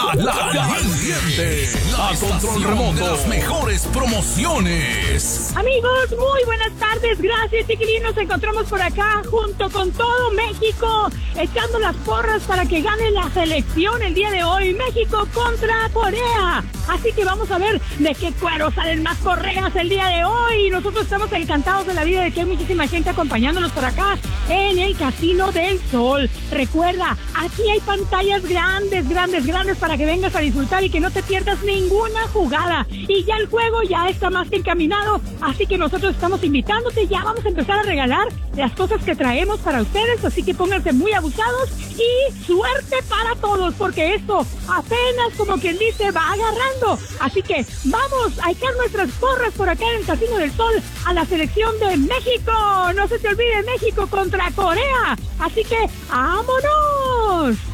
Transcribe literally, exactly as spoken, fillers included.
La, la, caliente. La control remoto. Las mejores promociones. Amigos, muy buenas tardes. Gracias, chiquilín. Nos encontramos por acá junto con todo México, echando las porras para que gane la selección el día de hoy. México contra Corea. Así que vamos a ver de qué cuero salen más correas el día de hoy. Nosotros estamos encantados de la vida de que hay muchísima gente acompañándonos por acá en el Casino del Sol. Recuerda, aquí hay pantallas grandes, grandes, grandes para que vengas a disfrutar y que no te pierdas ninguna jugada. Y ya el juego ya está más que encaminado, así que nosotros estamos invitándote. Ya vamos a empezar a regalar las cosas que traemos para ustedes, así que pónganse muy abusados y suerte para todos, porque esto apenas, como quien dice, va agarrando. Así que vamos a echar nuestras porras por acá en el Casino del Sol a la selección de México. No se te olvide, México contra Corea. Así que ¡vámonos!